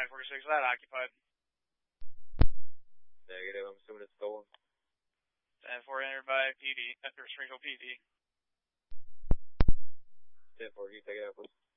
946, that occupied. Negative, I'm assuming it's stolen. 10-4 entered by PD, after Springfield PD. 10-4, can you take it out, please?